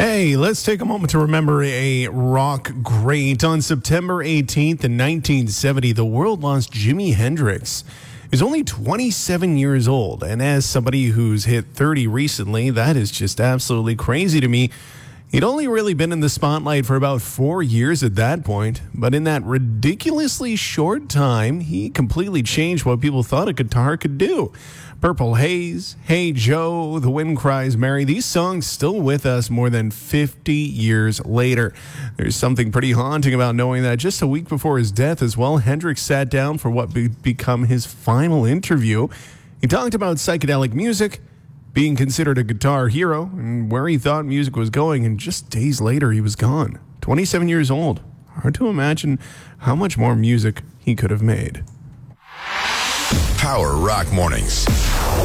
Hey, let's take a moment to remember a rock great. On September 18th in 1970, the world lost Jimi Hendrix. He was only 27 years old, and as somebody who's hit 30 recently, that is just absolutely crazy to me. He'd only really been in the spotlight for about 4 years at that point, but in that ridiculously short time, he completely changed what people thought a guitar could do. Purple Haze, Hey Joe, The Wind Cries Mary, these songs still with us more than 50 years later. There's something pretty haunting about knowing that just a week before his death as well, Hendrix sat down for what would become his final interview. He talked about psychedelic music, being considered a guitar hero, and where he thought music was going, and just days later he was gone. 27 years old. Hard to imagine how much more music he could have made. Power Rock Mornings.